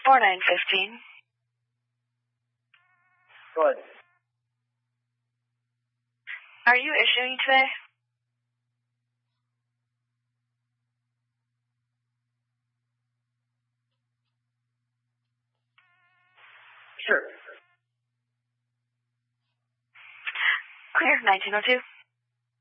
4915. Go ahead. Are you issuing today? Sure. Clear, 1902.